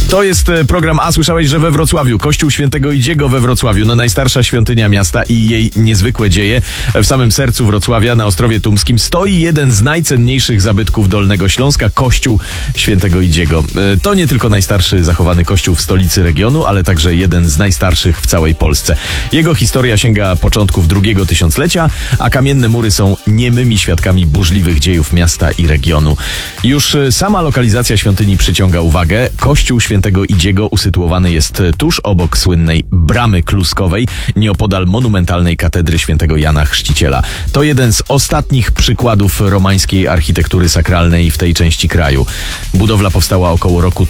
To jest program A. Słyszałeś, że we Wrocławiu, Kościół Świętego Idziego we Wrocławiu, no najstarsza świątynia miasta i jej niezwykłe dzieje. W samym sercu Wrocławia, na Ostrowie Tumskim, stoi jeden z najcenniejszych zabytków Dolnego Śląska, Kościół Świętego Idziego. To nie tylko najstarszy zachowany kościół w stolicy regionu, ale także jeden z najstarszych w całej Polsce. Jego historia sięga początków drugiego tysiąclecia, a kamienne mury są niemymi świadkami burzliwych dziejów miasta i regionu. Już sama lokalizacja świątyni przyciąga uwagę. Kościół Świętego Idziego usytuowany jest tuż obok słynnej Bramy Kluskowej, nieopodal monumentalnej katedry Świętego Jana Chrzciciela. To jeden z ostatnich przykładów romańskiej architektury sakralnej w tej części kraju. Budowla powstała około roku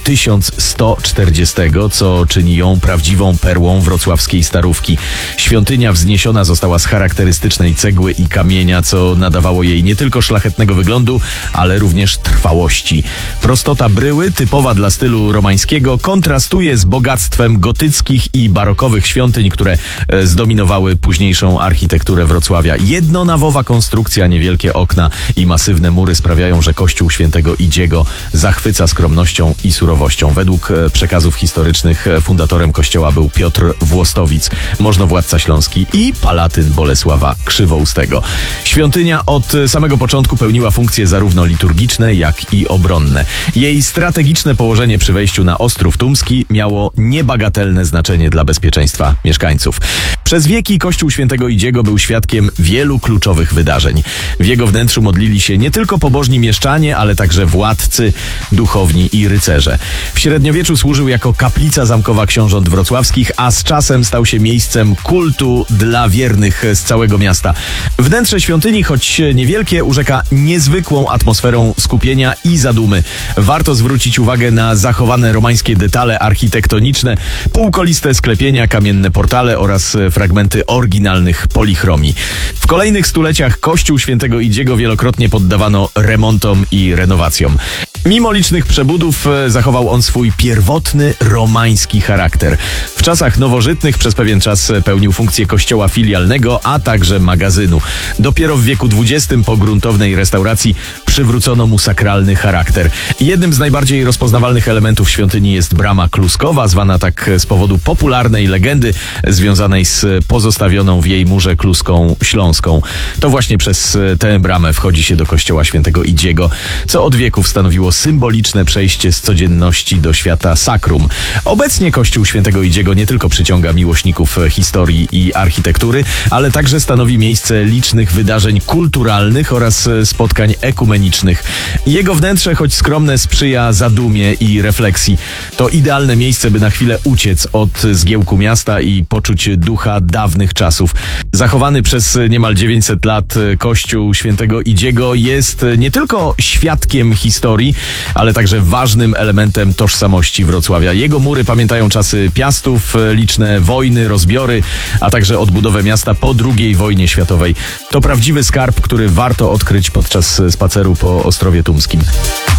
1140, co czyni ją prawdziwą perłą wrocławskiej Starówki. Świątynia wzniesiona została z charakterystycznej cegły i kamienia, co nadawało jej nie tylko szlachetnego wyglądu, ale również trwałości. Prostota bryły, typowa dla stylu romańskiego, kontrastuje z bogactwem gotyckich i barokowych świątyń, które zdominowały późniejszą architekturę Wrocławia. Jednonawowa konstrukcja, niewielkie okna i masywne mury sprawiają, że Kościół Świętego Idziego zachwyca skromnością i surowością. Według przekazów historycznych fundatorem kościoła był Piotr Włostowic, możnowładca śląski i palatyn Bolesława Krzywoustego. Świątynia od samego początku pełniła funkcje zarówno liturgiczne, jak i obronne. Jej strategiczne położenie przy wejściu na Ostrów Tumski miało niebagatelne znaczenie dla bezpieczeństwa mieszkańców. Przez wieki Kościół Świętego Idziego był świadkiem wielu kluczowych wydarzeń. W jego wnętrzu modlili się nie tylko pobożni mieszczanie, ale także władcy, duchowni i rycerze. W średniowieczu służył jako kaplica zamkowa książąt wrocławskich, a z czasem stał się miejscem kultu dla wiernych z całego miasta. Wnętrze świątyni, choć niewielkie, urzeka niezwykłą atmosferą skupienia i zadumy. Warto zwrócić uwagę na zachowane romańskie detale architektoniczne, półkoliste sklepienia, kamienne portale oraz fragmenty oryginalnych polichromii. W kolejnych stuleciach Kościół Świętego Idziego wielokrotnie poddawano remontom i renowacjom. Mimo licznych przebudów zachował on swój pierwotny, romański charakter. W czasach nowożytnych przez pewien czas pełnił funkcję kościoła filialnego, a także magazynu. Dopiero w wieku XX po gruntownej restauracji przywrócono mu sakralny charakter. Jednym z najbardziej rozpoznawalnych elementów świątyni jest Brama Kluskowa, zwana tak z powodu popularnej legendy związanej z pozostawioną w jej murze kluską śląską. To właśnie przez tę bramę wchodzi się do kościoła Świętego Idziego, co od wieków stanowiło symboliczne przejście z codzienności do świata sakrum. Obecnie Kościół Świętego Idziego nie tylko przyciąga miłośników historii i architektury, ale także stanowi miejsce licznych wydarzeń kulturalnych oraz spotkań ekumenicznych. Jego wnętrze, choć skromne, sprzyja zadumie i refleksji. To idealne miejsce, by na chwilę uciec od zgiełku miasta i poczuć ducha dawnych czasów. Zachowany przez niemal 900 lat Kościół Świętego Idziego jest nie tylko świadkiem historii, ale także ważnym elementem tożsamości Wrocławia. Jego mury pamiętają czasy piastów, liczne wojny, rozbiory, a także odbudowę miasta po II wojnie światowej. To prawdziwy skarb, który warto odkryć podczas spaceru po Ostrowie Tumskim.